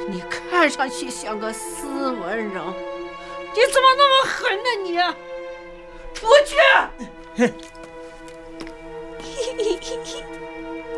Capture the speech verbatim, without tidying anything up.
你看上去像个斯文人，你怎么那么狠呢你？出去！